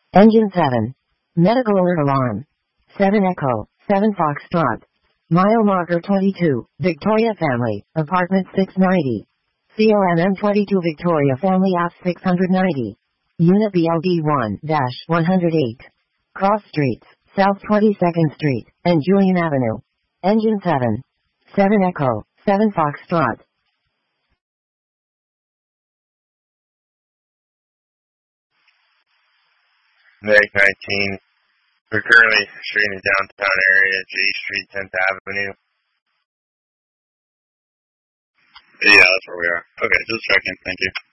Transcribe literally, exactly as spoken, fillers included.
Engine seven. Medical alert alarm. seven Echo, seven Foxtrot. Mile marker twenty-two, Victoria Family, apartment six ninety. C O M M twenty-two Victoria Family F six ninety. Unit B L D one one oh eight. Cross Streets, South twenty-second Street, and Julian Avenue. Engine seven. seven Echo, seven Foxtrot. Medic nineteen. We're currently straight in the downtown area, J Street, tenth Avenue. Yeah, that's where we are. Okay, just checking. Thank you.